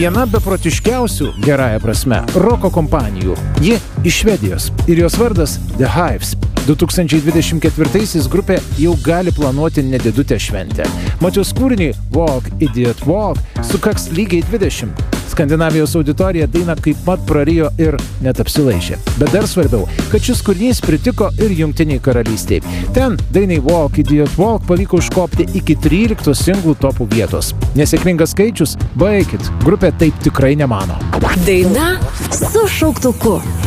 Viena beprotiškiausių, gerąja prasme, roko kompanijų. Ji iš Švedijos ir jos vardas The Hives. 2024 grupė jau gali planuoti nedidutę šventę. Mat jos kūrinį Walk, Idiot Walk sukaks lygiai 20. Skandinavijos auditorija dainą kaip mat prarijo ir net apsilaižė. Bet dar svarbiau, kad šis kūrinys pritiko ir Jungtiniai Karalystiai. Ten dainai Walk, Idiot Walk pavyko užkopti iki 13 singlų topų vietos. Nesėkmingas skaičius? Baikit, grupė taip tikrai nemano. Daina su šauktuku.